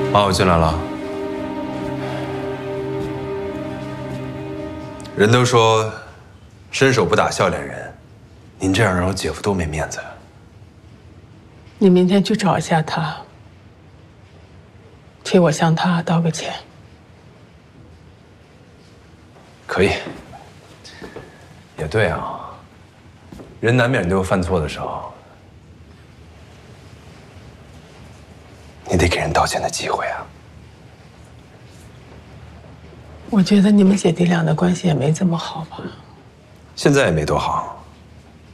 妈，我进来了。人都说，伸手不打笑脸人，您这样让我姐夫多没面子呀。 你明天去找一下他，替我向他道个歉。 可以。也对啊，人难免都有犯错的时候，你得给人道歉的机会啊。 我觉得你们姐弟俩的关系也没这么好吧？ 现在也没多好。